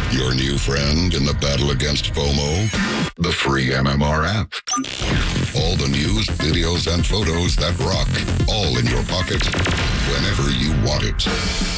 Your new friend in the battle against FOMO? The free MMR app. All the news, videos, and photos that rock, all in your pocket, whenever you want it.